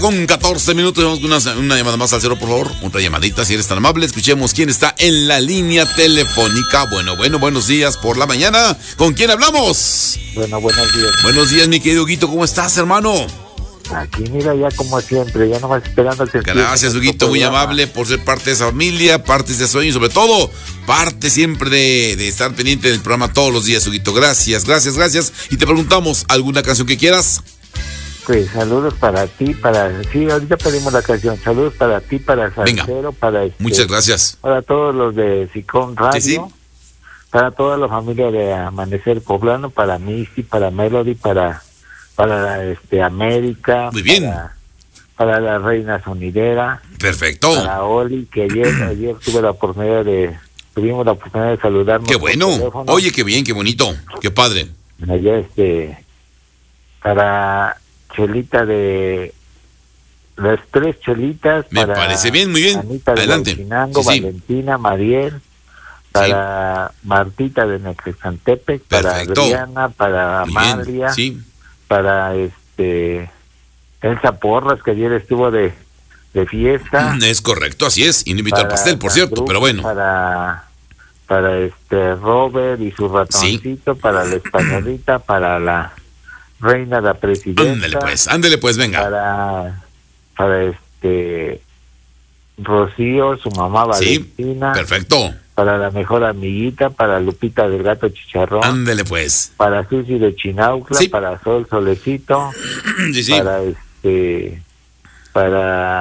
Con 14 minutos, vamos con una llamada más al cero, por favor. Otra llamadita, si eres tan amable. Escuchemos quién está en la línea telefónica. Bueno, buenos días por la mañana. ¿Con quién hablamos? Bueno, buenos días. Buenos días, mi querido Huguito. ¿Cómo estás, hermano? Aquí, mira, ya como siempre, ya nomás esperando el sentido. Gracias, Huguito, muy amable por ser parte de esa familia, parte de ese sueño y sobre todo, parte siempre de estar pendiente del programa todos los días, Huguito. Gracias. Y te preguntamos, ¿alguna canción que quieras? Pues saludos para ti, sí, ahorita pedimos la canción. Saludos para ti, para Salcero, para muchas gracias. Para todos los de Sicón Radio, sí. Para toda la familia de Amanecer Poblano, para Misty, para Melody, para América. Muy bien. Para la Reina Sonidera. Perfecto. Para Oli, que ayer tuvimos la oportunidad de saludarnos. Qué bueno. Oye, qué bien, qué bonito, qué padre. Allá para Chelita las tres Chelitas. Me parece bien, muy bien. Anita adelante. De Chinango, Valentina, Mariel, para Martita de Nexexantepec, para Adriana, para Amalia, para Elsa Porras, que ayer estuvo de fiesta. Es correcto, así es, y no invitó al pastel, por cierto, pero bueno. Para Robert y su ratoncito, para la españolita, para la Reina, la presidenta. Ándele pues, venga. Para Rocío, su mamá Valentina. Perfecto. Para la mejor amiguita, para Lupita del Gato Chicharrón. Ándele pues. Para Susi de Chinaucla, para Sol Solecito. Sí. Para